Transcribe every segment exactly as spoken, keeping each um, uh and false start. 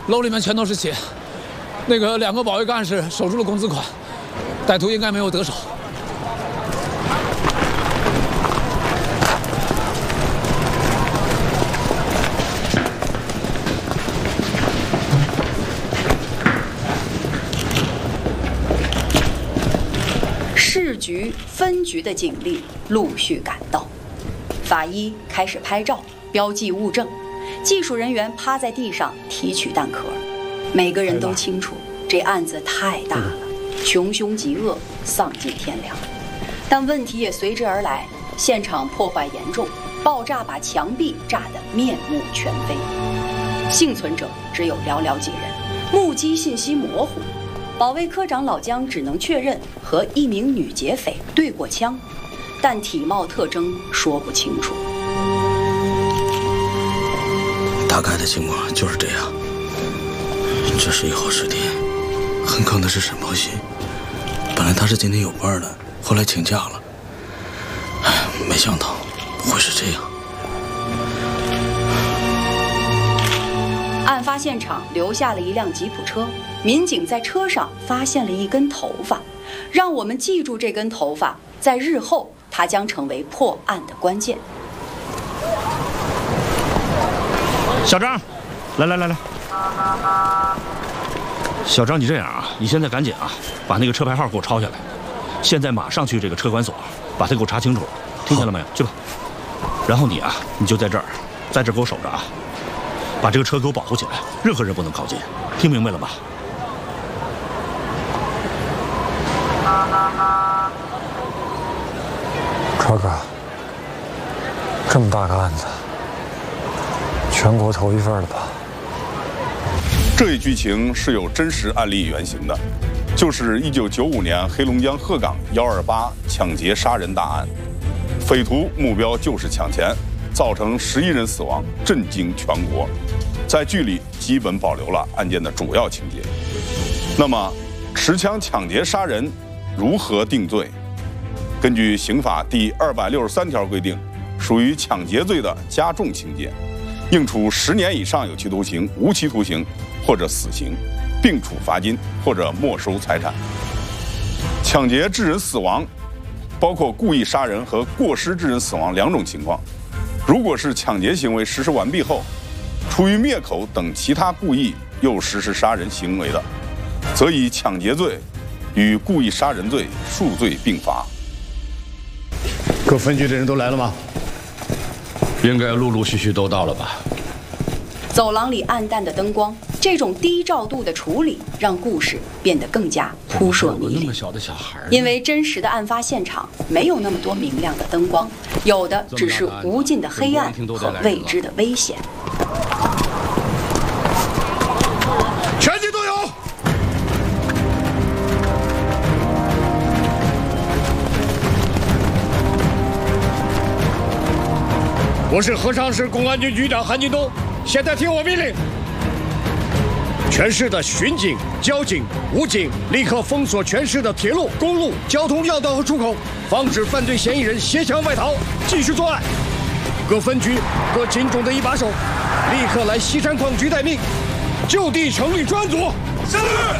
楼里面全都是血，那个两个保卫干事守住了工资款，歹徒应该没有得手。 市局分局的警力陆续赶到，法医开始拍照标记物证，技术人员趴在地上提取弹壳。每个人都清楚这案子太大了，穷凶极恶，丧尽天良。但问题也随之而来，现场破坏严重，爆炸把墙壁炸得面目全非，幸存者只有寥寥几人，目击信息模糊。保卫科长老姜只能确认和一名女劫匪对过枪，但体貌特征说不清楚。 大概的情况就是这样。这是一号尸体，很可能是沈梦溪。本来她是今天有班的，后来请假了。哎，没想到会是这样。 案发现场留下了一辆吉普车，民警在车上发现了一根头发，让我们记住这根头发，在日后它将成为破案的关键。 小张，来来来来，小张，你这样啊，你现在赶紧啊，把那个车牌号给我抄下来，现在马上去这个车管所，把它给我查清楚，听见了没有？去吧。然后你啊，你就在这儿，在这儿给我守着啊。把这个车给我保护起来，任何人不能靠近，听明白了吗？ 超哥，这么大个案子，全国头一份了吧？ 这一剧情是有真实案例原型的，就是一九九五年黑龙江鹤岗幺二八抢劫杀人大案，匪徒目标就是抢钱，造成十一人死亡，震惊全国。在剧里基本保留了案件的主要情节。那么，持枪抢劫杀人如何定罪？根据刑法第二百六十三条规定，属于抢劫罪的加重情节，应处十年以上有期徒刑、无期徒刑或者死刑，并处罚金或者没收财产。抢劫致人死亡，包括故意杀人和过失致人死亡两种情况。如果是抢劫行为实施完毕后，出于灭口等其他故意又实施杀人行为的，则以抢劫罪与故意杀人罪数罪并罚。 各分局的人都来了吗？ 应该陆陆续续都到了吧。 走廊里暗淡的灯光，这种低照度的处理，让故事变得更加扑朔迷离。因为真实的案发现场没有那么多明亮的灯光，有的只是无尽的黑暗和未知的危险。 全体都有。我是合昌市公安局局长韩金东，现在听我命令，全市的巡警、交警、武警立刻封锁全市的铁路、公路、交通要道和出口，防止犯罪嫌疑人携枪外逃，继续作案。各分局、各警种的一把手，立刻来西山矿局待命，就地成立专案组。是。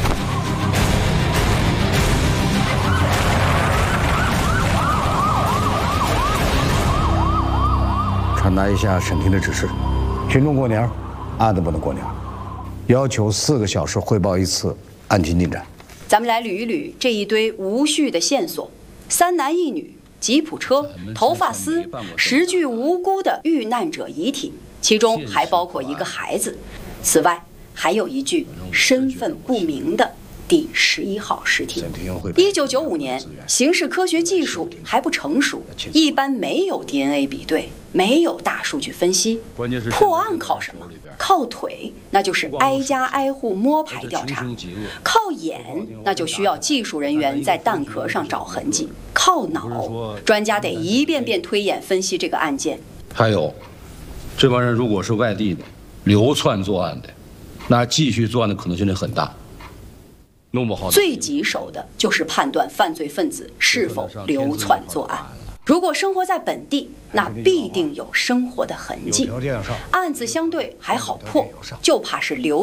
传达一下审庭的指示：群众过鸟，案子不能过鸟，要求四个小时汇报一次案情进展。 咱们来捋一捋这一堆无序的线索：三男一女、吉普车、头发丝、十具无辜的遇难者遗体，其中还包括一个孩子。此外，还有一具身份不明的第十一号尸体。一九九五年，刑事科学技术还不成熟，一般没有 D N A 比对，没有大数据分析。破案靠什么？靠腿，那就是挨家挨户摸排调查；靠眼，那就需要技术人员在弹壳上找痕迹；靠脑，专家得一遍遍推演分析这个案件。 还有，这帮人如果是外地的流窜作案的，那继续作案的可能性很大。弄不好， 最棘手的就是判断犯罪分子是否流窜作案。如果生活在本地，那必定有生活的痕迹。案子相对还好破，就怕是流